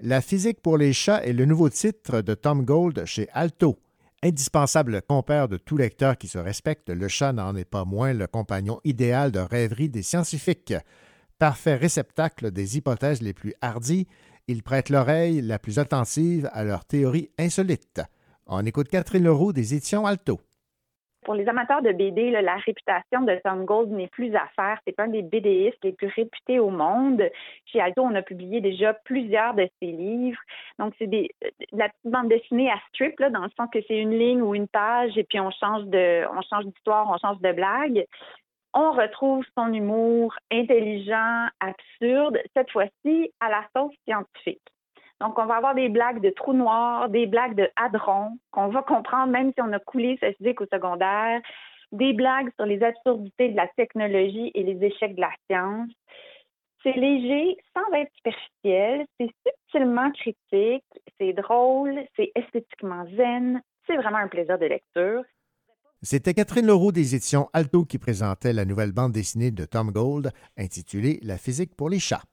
La physique pour les chats est le nouveau titre de Tom Gold chez Alto. Indispensable compère de tout lecteur qui se respecte, le chat n'en est pas moins le compagnon idéal de rêverie des scientifiques. Parfait réceptacle des hypothèses les plus hardies, il prête l'oreille la plus attentive à leurs théories insolites. On écoute Catherine Leroux des éditions Alto. Pour les amateurs de BD, la réputation de Tom Gold n'est plus à faire. C'est un des BDistes les plus réputés au monde. Chez Alto, on a publié déjà plusieurs de ses livres. Donc, c'est de la petite bande dessinée à strip, là, dans le sens que c'est une ligne ou une page et puis on change d'histoire, on change de blague. On retrouve son humour intelligent, absurde, cette fois-ci à la sauce scientifique. Donc, on va avoir des blagues de trous noirs, des blagues de hadrons, qu'on va comprendre même si on a coulé sa physique au secondaire, des blagues sur les absurdités de la technologie et les échecs de la science. C'est léger, sans être superficiel, c'est subtilement critique, c'est drôle, c'est esthétiquement zen, c'est vraiment un plaisir de lecture. C'était Catherine Leroux des éditions Alto qui présentait la nouvelle bande dessinée de Tom Gold intitulée La physique pour les chats.